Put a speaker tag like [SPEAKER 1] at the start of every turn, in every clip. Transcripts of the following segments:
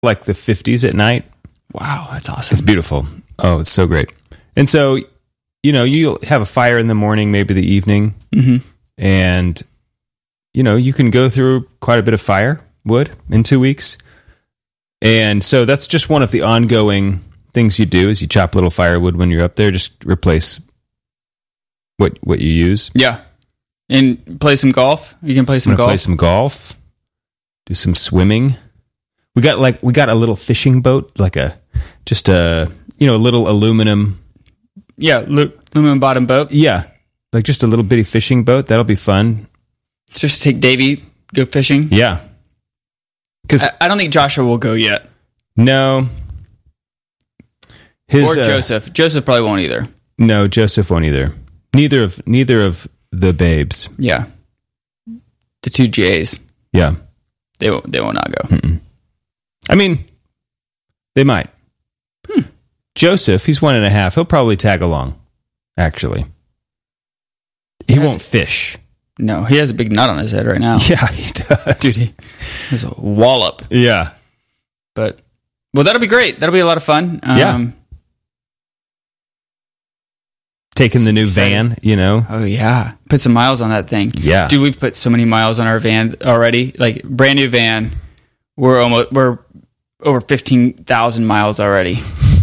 [SPEAKER 1] like the 50s at night.
[SPEAKER 2] Wow, that's awesome.
[SPEAKER 1] It's beautiful. Oh, it's so great. And so, you'll have a fire in the morning, maybe the evening.
[SPEAKER 2] Mm-hmm.
[SPEAKER 1] And, you can go through quite a bit of firewood in 2 weeks. And so that's just one of the ongoing things you do is you chop little firewood when you're up there. Just replace what you use.
[SPEAKER 2] Yeah. And play some golf. You can play some golf.
[SPEAKER 1] Play some golf. Do some swimming. We got a little fishing boat, like a little aluminum.
[SPEAKER 2] Yeah, aluminum bottom boat.
[SPEAKER 1] Yeah, like just a little bitty fishing boat. That'll be fun.
[SPEAKER 2] Just take Davey, go fishing.
[SPEAKER 1] Yeah, because
[SPEAKER 2] I don't think Joshua will go yet.
[SPEAKER 1] No,
[SPEAKER 2] or Joseph. Joseph probably won't either.
[SPEAKER 1] No, Joseph won't either. Neither of the babes.
[SPEAKER 2] Yeah, the two J's.
[SPEAKER 1] Yeah,
[SPEAKER 2] they will not go.
[SPEAKER 1] Mm-mm. I mean, they might. Joseph, he's 1.5. He'll probably tag along, actually. He won't fish.
[SPEAKER 2] No, he has a big nut on his head right now.
[SPEAKER 1] Yeah, he does.
[SPEAKER 2] Dude, he's a wallop.
[SPEAKER 1] Yeah.
[SPEAKER 2] But, that'll be great. That'll be a lot of fun.
[SPEAKER 1] Yeah. Taking the new van,
[SPEAKER 2] Oh, yeah. Put some miles on that thing.
[SPEAKER 1] Yeah.
[SPEAKER 2] Dude, we've put so many miles on our van already. Like, brand new van. We're over 15,000 miles already.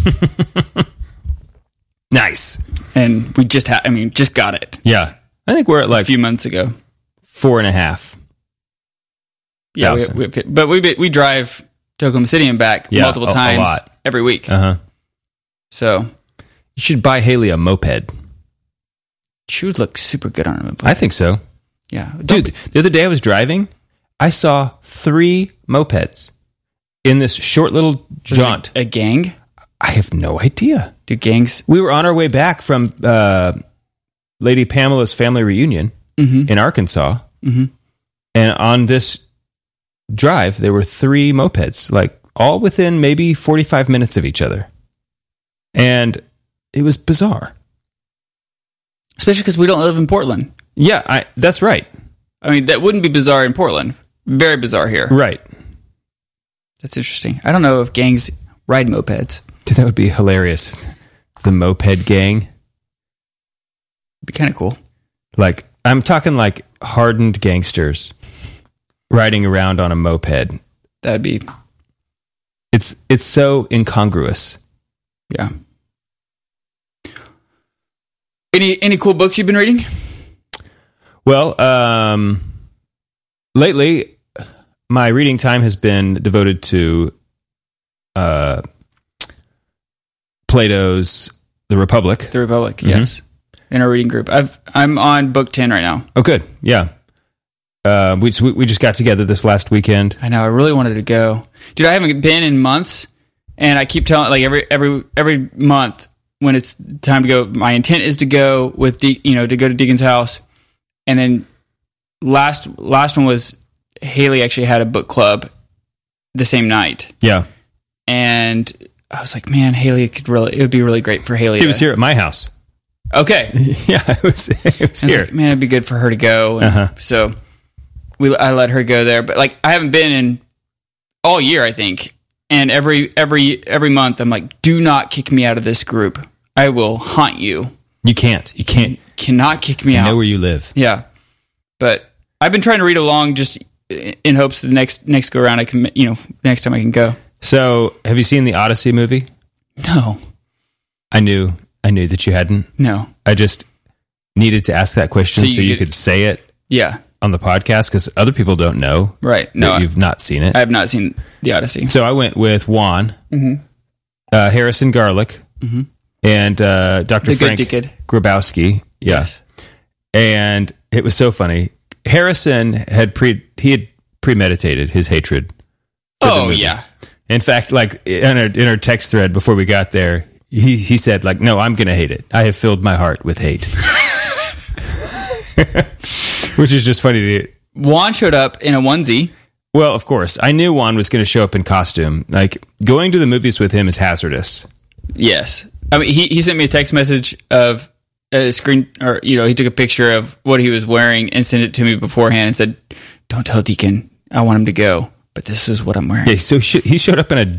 [SPEAKER 1] Nice.
[SPEAKER 2] And we just got it.
[SPEAKER 1] Yeah. I think we're at
[SPEAKER 2] a few months ago.
[SPEAKER 1] 4.5.
[SPEAKER 2] Yeah. We drive to Oklahoma City and back multiple times every week.
[SPEAKER 1] Uh-huh.
[SPEAKER 2] So.
[SPEAKER 1] You should buy Haley a moped.
[SPEAKER 2] She would look super good on a moped.
[SPEAKER 1] I think so.
[SPEAKER 2] Yeah.
[SPEAKER 1] Dude, the other day I was driving. I saw 3 mopeds in this short little jaunt.
[SPEAKER 2] A gang?
[SPEAKER 1] I have no idea.
[SPEAKER 2] Do gangs?
[SPEAKER 1] We were on our way back from Lady Pamela's family reunion in Arkansas. Mm-hmm. And on this drive, there were 3 mopeds, like all within maybe 45 minutes of each other. And it was bizarre.
[SPEAKER 2] Especially because we don't live in Portland.
[SPEAKER 1] Yeah, that's right.
[SPEAKER 2] I mean, that wouldn't be bizarre in Portland. Very bizarre here.
[SPEAKER 1] Right.
[SPEAKER 2] That's interesting. I don't know if gangs ride mopeds.
[SPEAKER 1] Dude, that would be hilarious. The moped gang.
[SPEAKER 2] It'd be kind of cool.
[SPEAKER 1] Like, I'm talking like hardened gangsters riding around on a moped.
[SPEAKER 2] That'd be...
[SPEAKER 1] It's so incongruous.
[SPEAKER 2] Yeah. Any cool books you've been reading?
[SPEAKER 1] Well, lately, my reading time has been devoted to Plato's The Republic.
[SPEAKER 2] The Republic, yes. In our reading group. I'm on book 10 right now.
[SPEAKER 1] Oh, good. Yeah. We just got together this last weekend.
[SPEAKER 2] I know. I really wanted to go. Dude, I haven't been in months, and I keep telling, like, every month when it's time to go, my intent is to go with to go to Deacon's house. And then last one was Haley actually had a book club the same night.
[SPEAKER 1] Yeah.
[SPEAKER 2] And I was like, man, it would be really great for Haley.
[SPEAKER 1] He was here at my house.
[SPEAKER 2] Okay.
[SPEAKER 1] Yeah, it was here.
[SPEAKER 2] Like, man, it'd be good for her to go. And so I let her go there. But like, I haven't been in all year, I think. And every month, I'm like, do not kick me out of this group. I will haunt you.
[SPEAKER 1] You can't. You
[SPEAKER 2] cannot kick me out.
[SPEAKER 1] I know where you live.
[SPEAKER 2] Yeah. But I've been trying to read along just in hopes the next go around, I can, next time I can go.
[SPEAKER 1] So, have you seen the Odyssey movie?
[SPEAKER 2] No.
[SPEAKER 1] I knew that you hadn't.
[SPEAKER 2] No.
[SPEAKER 1] I just needed to ask that question so you could say it.
[SPEAKER 2] Yeah.
[SPEAKER 1] On the podcast, because other people don't know.
[SPEAKER 2] Right. No,
[SPEAKER 1] you've not seen it.
[SPEAKER 2] I have not seen the Odyssey.
[SPEAKER 1] So I went with Juan, Harrison Garlick, and Dr. Frank Grabowski. Yeah. Yes. And it was so funny. Harrison had premeditated his hatred.
[SPEAKER 2] Oh, yeah.
[SPEAKER 1] In fact, like in our text thread before we got there, he said, like, no, I'm going to hate it. I have filled my heart with hate. Which is just funny to...
[SPEAKER 2] Juan showed up in a onesie.
[SPEAKER 1] Well, of course. I knew Juan was going to show up in costume. Like, going to the movies with him is hazardous.
[SPEAKER 2] Yes. I mean, he sent me a text message of a screen, or, he took a picture of what he was wearing and sent it to me beforehand and said, don't tell Deacon. I want him to go. but this is what I'm wearing.
[SPEAKER 1] Yeah, so he showed up in a